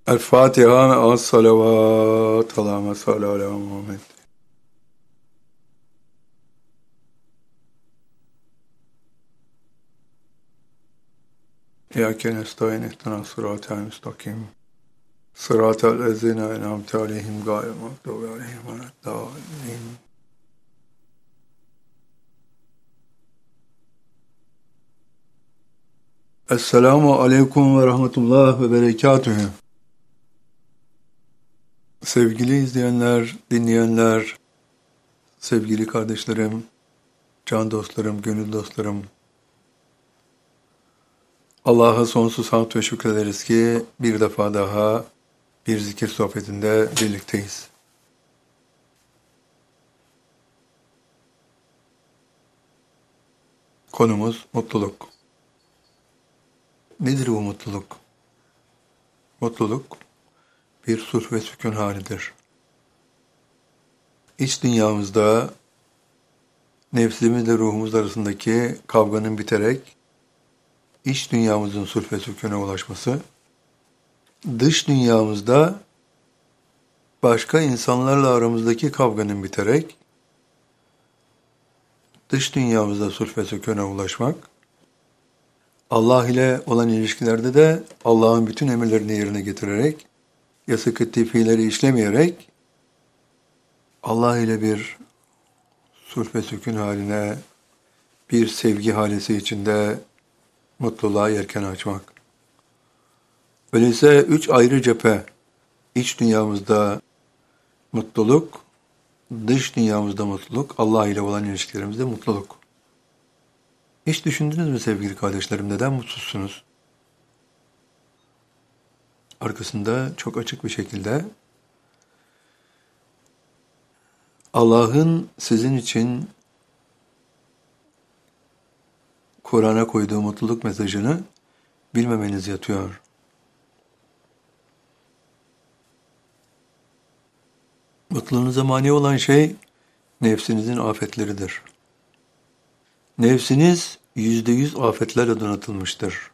الفاتحة الصلوات اللهم صل على محمد. إياك نستعين اهدنا الصراط المستقيم صراط الذين أنعمت عليهم غير المغضوب عليهم ولا الضالين. Esselamu Aleyküm ve Rahmetullah ve Berekatühü. Sevgili izleyenler, dinleyenler, sevgili kardeşlerim, can dostlarım, gönül dostlarım, Allah'a sonsuz hamd ve şükrederiz ki bir defa daha bir zikir sohbetinde birlikteyiz. Konumuz mutluluk. Nedir bu mutluluk? Mutluluk bir sulh ve sükun halidir. İç dünyamızda nefsimizle ruhumuz arasındaki kavganın biterek iç dünyamızın sulh ve sükûna ulaşması, dış dünyamızda başka insanlarla aramızdaki kavganın biterek dış dünyamızda sulh ve sükûna ulaşmak, Allah ile olan ilişkilerde de Allah'ın bütün emirlerini yerine getirerek, yasak ettiği fiilleri işlemeyerek Allah ile bir sulh ve sükun haline, bir sevgi halisi içinde mutluluğa yelken açmak. Öyleyse üç ayrı cephe, iç dünyamızda mutluluk, dış dünyamızda mutluluk, Allah ile olan ilişkilerimizde mutluluk. Hiç düşündünüz mü sevgili kardeşlerim, neden mutsuzsunuz? Arkasında çok açık bir şekilde Allah'ın sizin için Kur'an'a koyduğu mutluluk mesajını bilmemeniz yatıyor. Mutluluğunuza mani olan şey nefsinizin afetleridir. Nefsiniz %100 afetlerle donatılmıştır.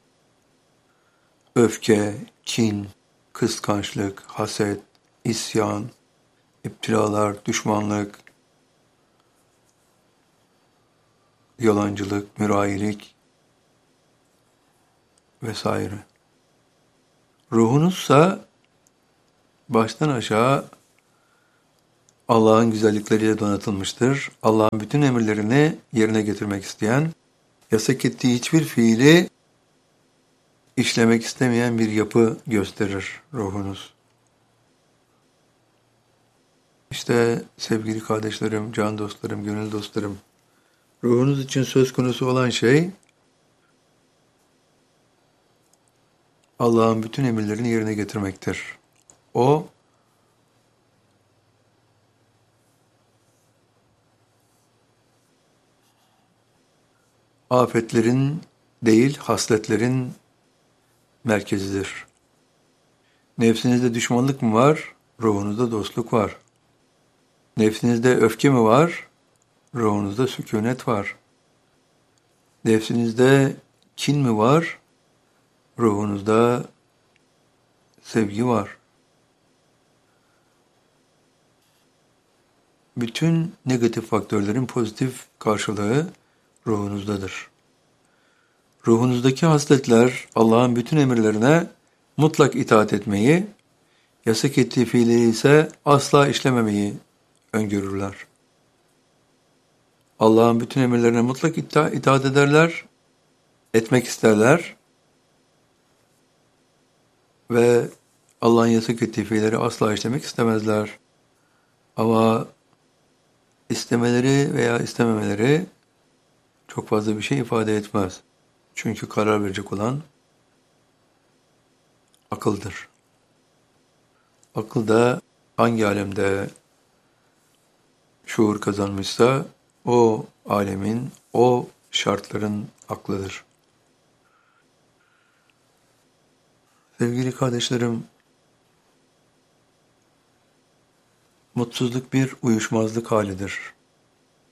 Öfke, kin, kıskançlık, haset, isyan, İptilalar, düşmanlık, yalancılık, mürayilik vesaire. Ruhunuzsa baştan aşağı Allah'ın güzellikleriyle donatılmıştır. Allah'ın bütün emirlerini yerine getirmek isteyen, yasak ettiği hiçbir fiili işlemek istemeyen bir yapı gösterir ruhunuz. İşte sevgili kardeşlerim, can dostlarım, gönül dostlarım, ruhunuz için söz konusu olan şey, Allah'ın bütün emirlerini yerine getirmektir. O, afetlerin değil, hasletlerin merkezidir. Nefsinizde düşmanlık mı var? Ruhunuzda dostluk var. Nefsinizde öfke mi var? Ruhunuzda sükûnet var. Nefsinizde kin mi var? Ruhunuzda sevgi var. Bütün negatif faktörlerin pozitif karşılığı ruhunuzdadır. Ruhunuzdaki hasletler Allah'ın bütün emirlerine mutlak itaat etmeyi, yasak ettiği fiilleri ise asla işlememeyi öngörürler. Allah'ın bütün emirlerine mutlak itaat ederler, etmek isterler ve Allah'ın yasak ettiği fiilleri asla işlemek istemezler. Ama istemeleri veya istememeleri çok fazla bir şey ifade etmez. Çünkü karar verecek olan akıldır. Akıl da hangi alemde şuur kazanmışsa o alemin, o şartların aklıdır. Sevgili kardeşlerim, mutsuzluk bir uyuşmazlık halidir.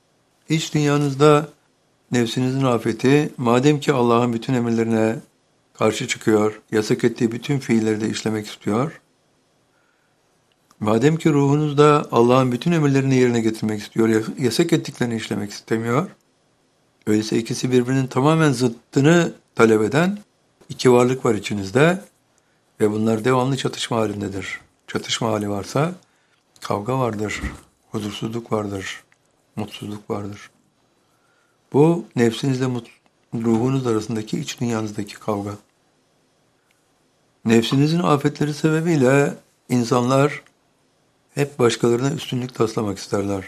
İç dünyanızda nefsinizin afeti, madem ki Allah'ın bütün emirlerine karşı çıkıyor, yasak ettiği bütün fiilleri de işlemek istiyor. Madem ki ruhunuz da Allah'ın bütün emirlerini yerine getirmek istiyor, yasak ettiklerini işlemek istemiyor, öyleyse ikisi birbirinin tamamen zıttını talep eden iki varlık var içinizde ve bunlar devamlı çatışma halindedir. Çatışma hali varsa kavga vardır, huzursuzluk vardır, mutsuzluk vardır. Bu nefsinizle ruhunuz arasındaki iç dünyanızdaki kavga. Nefsinizin afetleri sebebiyle insanlar hep başkalarına üstünlük taslamak isterler.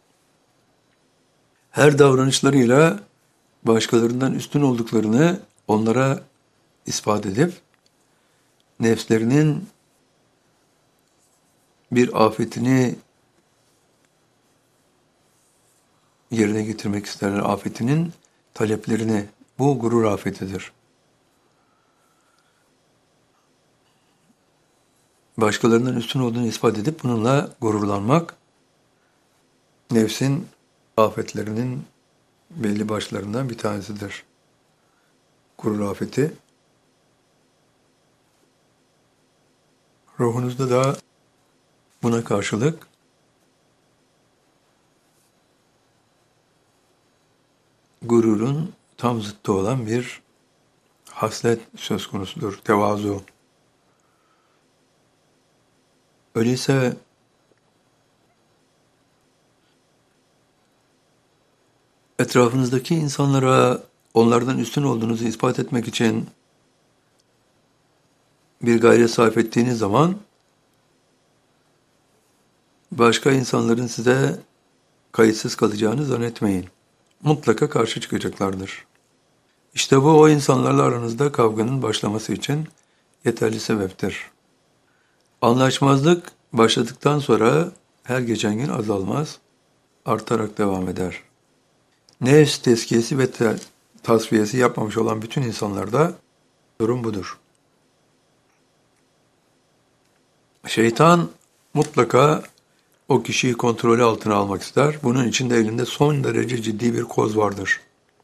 Her davranışlarıyla başkalarından üstün olduklarını onlara ispat edip nefslerinin bir afetini yerine getirmek isterler. Afetinin taleplerini. Bu gurur afetidir. Başkalarından üstün olduğunu ispat edip bununla gururlanmak nefsin afetlerinin belli başlarından bir tanesidir. Gurur afeti. Ruhunuzda da buna karşılık gururun tam zıttı olan bir haslet söz konusudur. Tevazu. Öyleyse etrafınızdaki insanlara onlardan üstün olduğunuzu ispat etmek için bir gayret sarf ettiğiniz zaman başka insanların size kayıtsız kalacağını zannetmeyin. Mutlaka karşı çıkacaklardır. İşte bu o insanlarla aranızda kavganın başlaması için yeterli sebeptir. Anlaşmazlık başladıktan sonra her geçen gün azalmaz, artarak devam eder. Nefs tezkiyesi ve tasfiyesi yapmamış olan bütün insanlarda durum budur. Şeytan mutlaka o kişiyi kontrolü altına almak ister. Bunun için de elinde son derece ciddi bir koz vardır.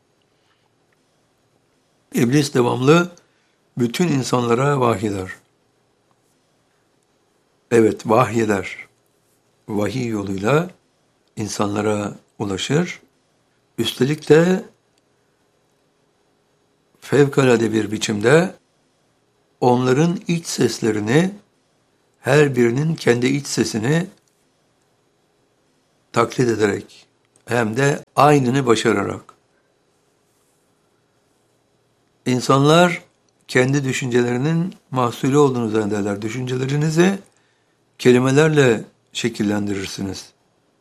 İblis devamlı bütün insanlara vahyeder. Evet, vahyeder. Vahiy yoluyla insanlara ulaşır. Üstelik de fevkalade bir biçimde onların iç seslerini, her birinin kendi iç sesini taklit ederek hem de aynını başararak. İnsanlar kendi düşüncelerinin mahsulü olduğunu zannederler. Düşüncelerinizi kelimelerle şekillendirirsiniz.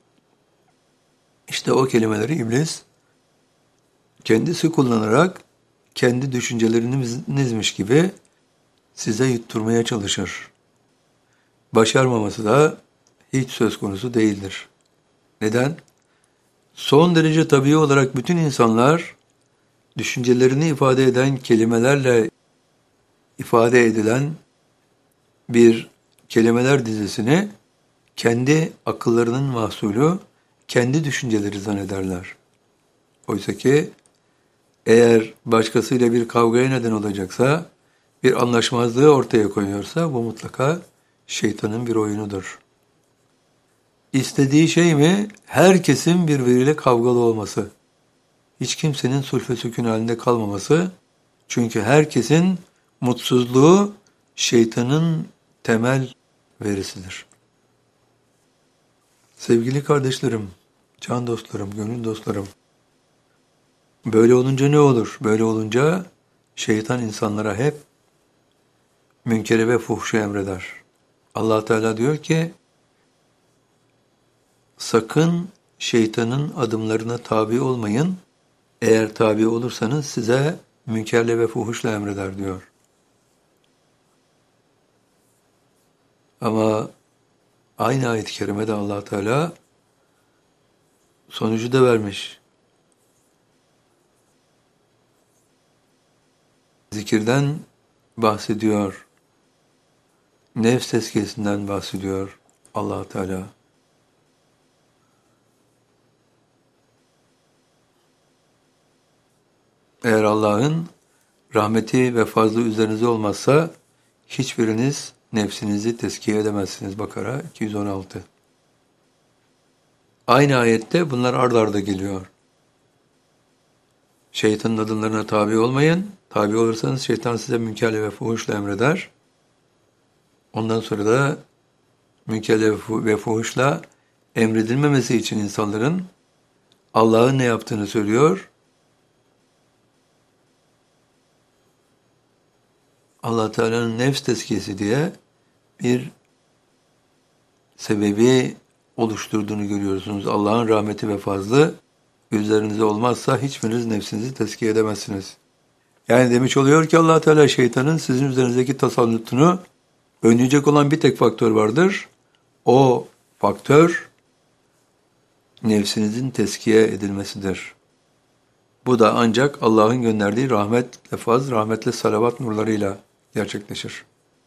İşte o kelimeleri iblis kendisi kullanarak kendi düşüncelerinizmiş gibi size yutturmaya çalışır. Başarmaması da hiç söz konusu değildir. Neden? Son derece tabii olarak bütün insanlar düşüncelerini ifade eden kelimelerle ifade edilen bir kelimeler dizisini kendi akıllarının mahsulü, kendi düşünceleri zannederler. Oysa ki eğer başkasıyla bir kavgaya neden olacaksa, bir anlaşmazlığı ortaya koyuyorsa bu mutlaka şeytanın bir oyunudur. İstediği şey mi? Herkesin birbiriyle kavgalı olması. Hiç kimsenin sulh ve sükun halinde kalmaması. Çünkü herkesin mutsuzluğu şeytanın temel verisidir. Sevgili kardeşlerim, can dostlarım, gönül dostlarım. Böyle olunca ne olur? Böyle olunca şeytan insanlara hep münkere ve fuhşu emreder. Allah Teala diyor ki, sakın şeytanın adımlarına tabi olmayın. Eğer tabi olursanız size münkerle ve fuhuşla emreder diyor. Ama aynı ayet-i kerimede Allah Teala sonucu da vermiş. Zikirden bahsediyor. Nefs tezkiyesinden bahsediyor Allah Teala. Eğer Allah'ın rahmeti ve fazlı üzerinize olmazsa hiçbiriniz nefsinizi tezkiye edemezsiniz. Bakara 216. Aynı ayette bunlar ard arda geliyor. Şeytanın adımlarına tabi olmayın. Tabi olursanız şeytan size münkerle ve fuhuşla emreder. Ondan sonra da münkerle ve fuhuşla emredilmemesi için insanların Allah'ın ne yaptığını söylüyor. Allah Teala'nın nefs tezkiyesi diye bir sebebi oluşturduğunu görüyorsunuz. Allah'ın rahmeti ve fazlı üzerinize olmazsa hiçbiriniz nefsinizi tezkiye edemezsiniz. Yani demiş oluyor ki Allah Teala şeytanın sizin üzerinizdeki tasallutunu önleyecek olan bir tek faktör vardır. O faktör nefsinizin tezkiye edilmesidir. Bu da ancak Allah'ın gönderdiği rahmetle faz, rahmetle salavat nurlarıyla gerçekleşir.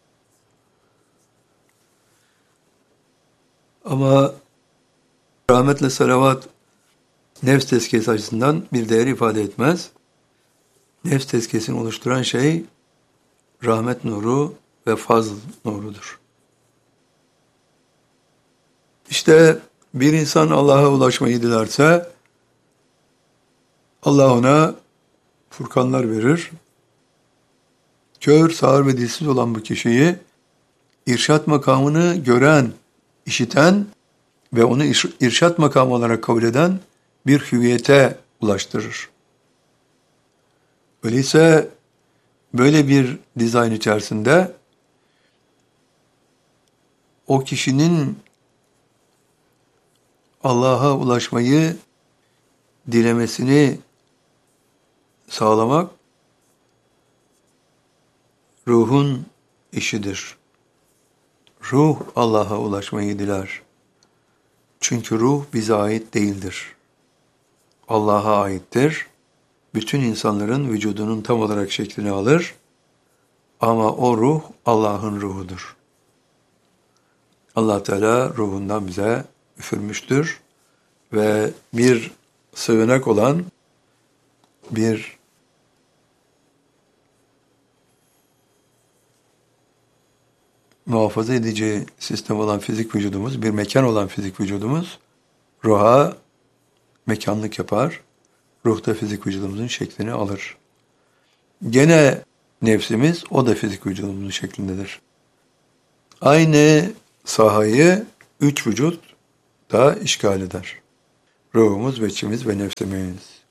Ama rahmetle salavat nefs tezkiyesi açısından bir değer ifade etmez. Nefs tezkiyesini oluşturan şey rahmet nuru ve fazl nurudur. İşte bir insan Allah'a ulaşmayı dilerse Allah ona furkanlar verir. Kör, sağır ve dilsiz olan bu kişiyi irşat makamını gören, işiten ve onu irşat makamı olarak kabul eden bir hüviyete ulaştırır. Öyleyse böyle bir dizayn içerisinde o kişinin Allah'a ulaşmayı dilemesini sağlamak ruhun işidir. Ruh Allah'a ulaşmayı diler. Çünkü ruh bize ait değildir. Allah'a aittir. Bütün insanların vücudunun tam olarak şeklini alır. Ama o ruh Allah'ın ruhudur. Allah Teala ruhundan bize üfürmüştür ve bir sığınak olan bir muhafaza edici sistem olan fizik vücudumuz, bir mekan olan fizik vücudumuz ruha mekanlık yapar. Ruh da fizik vücudumuzun şeklini alır. Gene nefsimiz o da fizik vücudumuzun şeklindedir. Aynı sahayı üç vücut da işgal eder. Ruhumuz, veçimiz ve nefsimiz.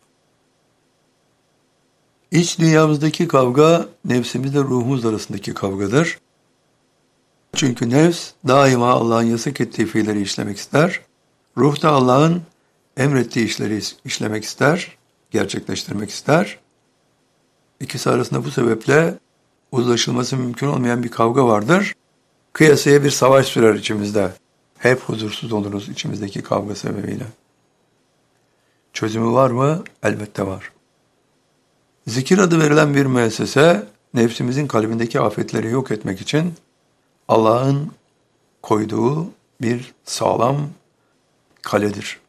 İç dünyamızdaki kavga nefsimizle ruhumuz arasındaki kavgadır. Çünkü nefs daima Allah'ın yasak ettiği fiilleri işlemek ister. Ruh da Allah'ın emrettiği işleri işlemek ister, gerçekleştirmek ister. İkisi arasında bu sebeple uzlaşılması mümkün olmayan bir kavga vardır. Kıyasıya bir savaş sürer içimizde. Hep huzursuz oluruz içimizdeki kavga sebebiyle. Çözümü var mı? Elbette var. Zikir adı verilen bir müessese, nefsimizin kalbindeki afetleri yok etmek için Allah'ın koyduğu bir sağlam kaledir.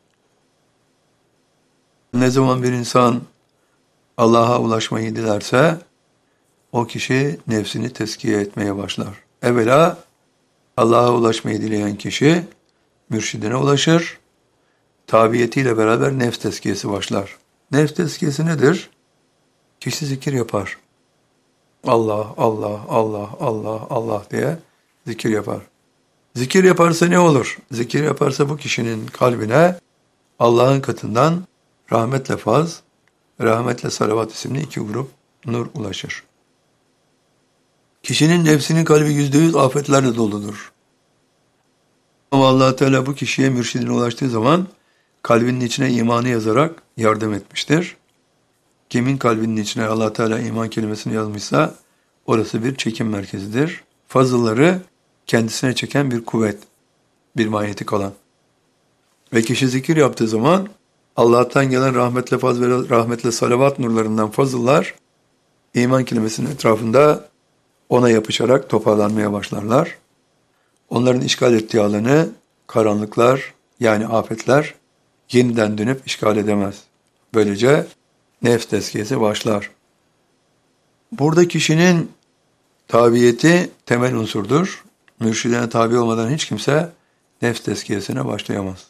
Ne zaman bir insan Allah'a ulaşmayı dilerse, o kişi nefsini tezkiye etmeye başlar. Evvela Allah'a ulaşmayı dileyen kişi mürşidine ulaşır, tabiyetiyle beraber nefs tezkiyesi başlar. Nefs tezkiyesi nedir? Kişi zikir yapar. Allah, Allah, Allah, Allah, Allah diye zikir yapar. Zikir yaparsa ne olur? Zikir yaparsa bu kişinin kalbine Allah'ın katından rahmetle faz, rahmetle salavat isimli iki grup nur ulaşır. Kişinin nefsinin kalbi %100 afetlerle doludur. Ama Allah Teala bu kişiye mürşidine ulaştığı zaman kalbinin içine imanı yazarak yardım etmiştir. Kimin kalbinin içine Allah Teala iman kelimesini yazmışsa orası bir çekim merkezidir. Fazılları kendisine çeken bir kuvvet, bir manyetik alan. Ve kişi zikir yaptığı zaman Allah'tan gelen rahmetle faz ve rahmetle salavat nurlarından fazıllar iman kelimesinin etrafında ona yapışarak toparlanmaya başlarlar. Onların işgal ettiği alanı karanlıklar yani afetler yeniden dönüp işgal edemez. Böylece nefs tezkiyesi başlar. Burada kişinin tabiyeti temel unsurdur. Mürşidine tabi olmadan hiç kimse nefs tezkiyesine başlayamaz.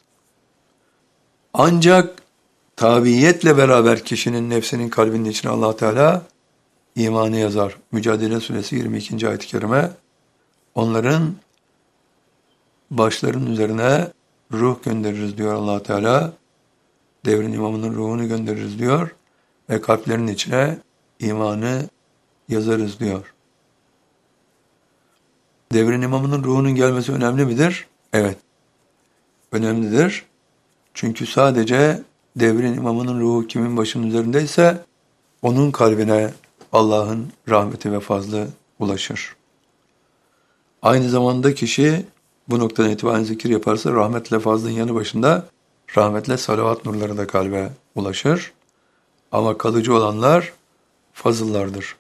Ancak tabiiyetle beraber kişinin nefsinin kalbinin içine Allah Teala imanı yazar. Mücadele Suresi 22. ayet-i kerime, onların başlarının üzerine ruh göndeririz diyor Allah Teala. Devrin imamının ruhunu göndeririz diyor ve kalplerinin içine imanı yazarız diyor. Devrin imamının ruhunun gelmesi önemli midir? Evet, önemlidir. Çünkü sadece devrin imamının ruhu kimin başının üzerindeyse onun kalbine Allah'ın rahmeti ve fazlı ulaşır. Aynı zamanda kişi bu noktadan itibaren zikir yaparsa rahmetle fazlın yanı başında rahmetle salavat nurları da kalbe ulaşır. Ama kalıcı olanlar fazıllardır.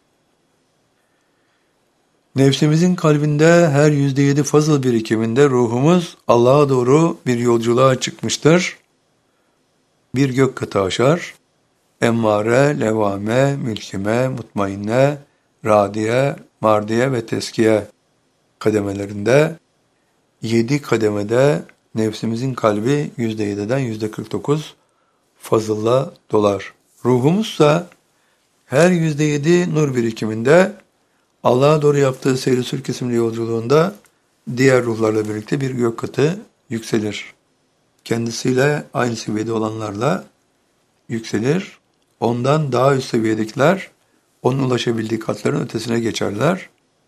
Nefsimizin kalbinde her %7 fazıl birikiminde ruhumuz Allah'a doğru bir yolculuğa çıkmıştır. Bir gök katı aşar. Emmare, levame, mülkime, mutmainne, radiye, mardiye ve teskiye kademelerinde 7 kademede nefsimizin kalbi %7'den %49 fazılla dolar. Ruhumuzsa her %7 nur birikiminde Allah'a doğru yaptığı seyri sülk isimli yolculuğunda diğer ruhlarla birlikte bir gök katı yükselir. Kendisiyle aynı seviyede olanlarla yükselir. Ondan daha üst seviyedekiler onun ulaşabildiği katların ötesine geçerler.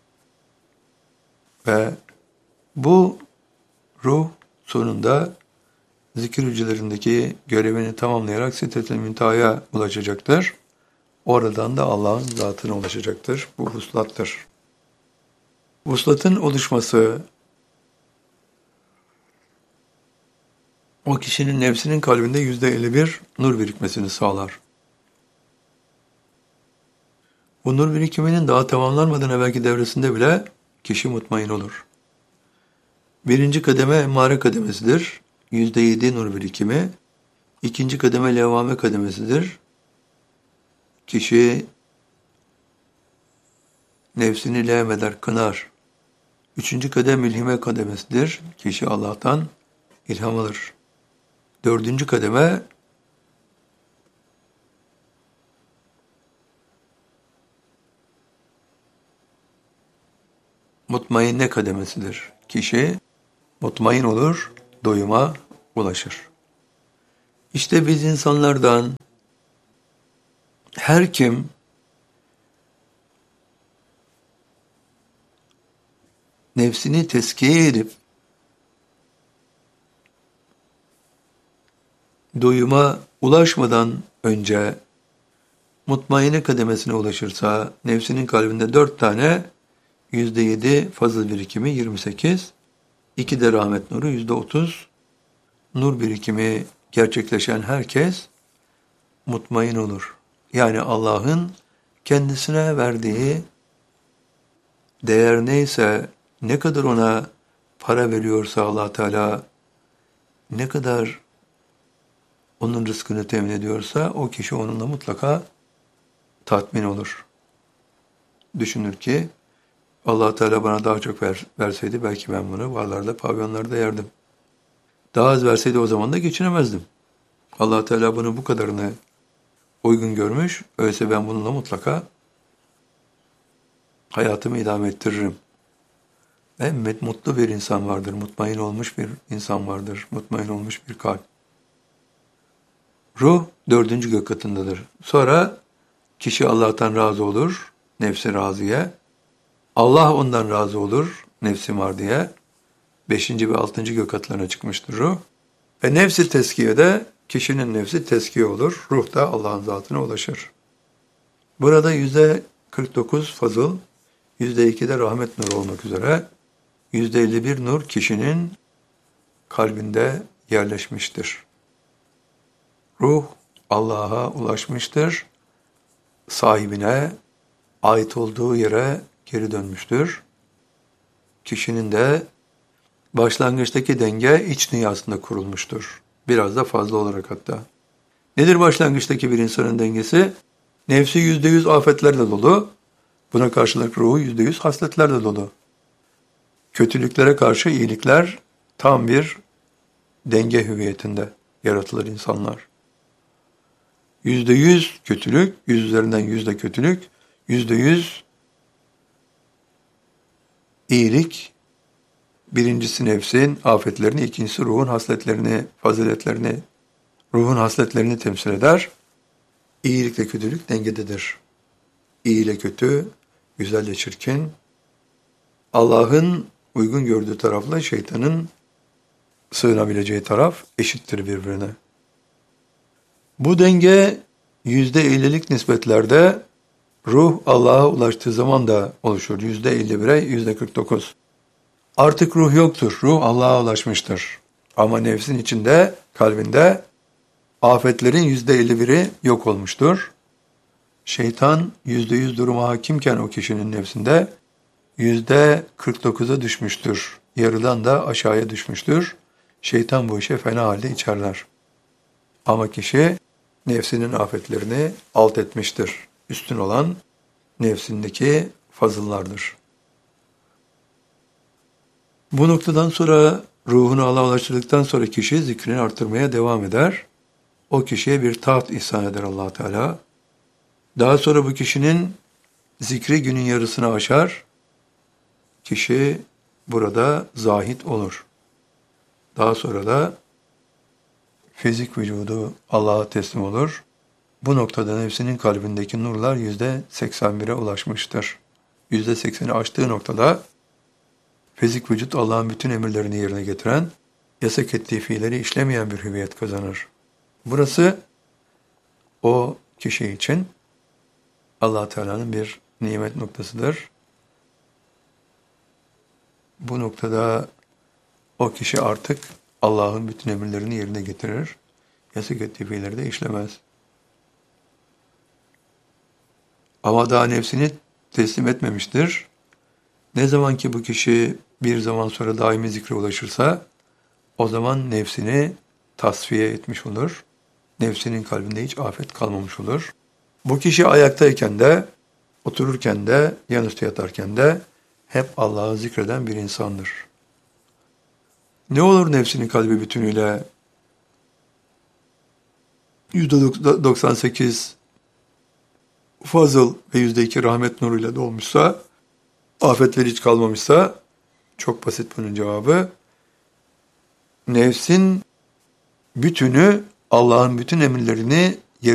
Ve bu ruh sonunda zikir hücrelerindeki görevini tamamlayarak Sidret-i Münteha'ya ulaşacaktır. Oradan da Allah'ın zatına ulaşacaktır. Bu vuslattır. Vuslatın oluşması o kişinin nefsinin kalbinde %51 nur birikmesini sağlar. Bu nur birikiminin daha tamamlanmadan evvelki devresinde bile kişi mutmain olur. Birinci kademe emmare kademesidir. %7 nur birikimi. İkinci kademe levvame kademesidir. Kişi nefsini levmeder, kınar. Üçüncü kademe mülhime kademesidir. Kişi Allah'tan ilham alır. Dördüncü kademe mutmainne kademesidir. Kişi mutmain olur, doyuma ulaşır. İşte biz insanlardan her kim nefsini tezkiye edip doyuma ulaşmadan önce mutmainne kademesine ulaşırsa nefsinin kalbinde 4 tane %7 fazıl birikimi 28, 2 de rahmet nuru %30 nur birikimi gerçekleşen herkes mutmain olur. Yani Allah'ın kendisine verdiği değer neyse, ne kadar ona para veriyorsa Allah Teala, ne kadar onun rızkını temin ediyorsa o kişi onunla mutlaka tatmin olur. Düşünür ki Allah Teala bana daha çok verseydi belki ben bunu barlarda, pavyonlarda yerdim. Daha az verseydi o zaman da geçinemezdim. Allah Teala bunu bu kadarını uygun görmüş. Öyleyse ben bununla mutlaka hayatımı idame ettiririm. Ve mutlu bir insan vardır, mutmain olmuş bir insan vardır, mutmain olmuş bir kalp. Ruh 4. gök katındadır. Sonra kişi Allah'tan razı olur, nefsi razıya. Allah ondan razı olur, nefsi mardiye. 5. ve 6. gök katlarına çıkmıştır ruh. Ve nefsi tezkiyede kişinin nefsi tezkiye olur, ruh da Allah'ın zatına ulaşır. Burada %49 fazıl, %2 de rahmet nuru olmak üzere %51 nur kişinin kalbinde yerleşmiştir. Ruh Allah'a ulaşmıştır, sahibine ait olduğu yere geri dönmüştür. Kişinin de başlangıçtaki denge iç dünyasında kurulmuştur. Biraz da fazla olarak hatta. Nedir başlangıçtaki bir insanın dengesi? Nefsi %100 afetlerle dolu. Buna karşılık ruhu %100 hasletlerle dolu. Kötülüklere karşı iyilikler tam bir denge hüviyetinde yaratılır insanlar. %100 kötülük, 100 üzerinden 100 de kötülük, %100 iyilik, birincisi nefsin afetlerini, ikincisi ruhun hasletlerini, faziletlerini, ruhun hasletlerini temsil eder. İyilikle kötülük dengededir. İyi ile kötü, güzel ile çirkin, Allah'ın uygun gördüğü tarafla şeytanın sığınabileceği taraf eşittir birbirine. Bu denge %50'lik nispetlerde ruh Allah'a ulaştığı zaman da oluşur. %51'e %49. Artık ruh yoktur. Ruh Allah'a ulaşmıştır. Ama nefsin içinde, kalbinde afetlerin %51'i yok olmuştur. Şeytan %100 duruma hakimken o kişinin nefsinde %49'a düşmüştür. Yarıdan da aşağıya düşmüştür. Şeytan bu işe fena halde içerler. Ama kişi nefsinin afetlerini alt etmiştir. Üstün olan nefsindeki fazıllardır. Bu noktadan sonra ruhunu Allah'a ulaştırdıktan sonra kişi zikrini arttırmaya devam eder. O kişiye bir taht ihsan eder Allah Teala. Daha sonra bu kişinin zikri günün yarısını aşar. Kişi burada zahid olur. Daha sonra da fizik vücudu Allah'a teslim olur. Bu noktada nefsinin kalbindeki nurlar %81'e ulaşmıştır. %80'i aştığı noktada fizik vücut Allah'ın bütün emirlerini yerine getiren, yasak ettiği fiilleri işlemeyen bir hüviyet kazanır. Burası o kişi için Allah Teala'nın bir nimet noktasıdır. Bu noktada o kişi artık Allah'ın bütün emirlerini yerine getirir. Yasak ettiği fiilleri de işlemez. Ama daha nefsini teslim etmemiştir. Ne zaman ki bu kişi bir zaman sonra daimi zikre ulaşırsa, o zaman nefsini tasfiye etmiş olur. Nefsinin kalbinde hiç afet kalmamış olur. Bu kişi ayaktayken de, otururken de, yanüstü yatarken de hep Allah'ı zikreden bir insandır. Ne olur nefsinin kalbi bütünüyle %98 fazıl ve %2 rahmet nuruyla dolmuşsa, afetler hiç kalmamışsa, çok basit bunun cevabı. Nefsin bütünü Allah'ın bütün emirlerini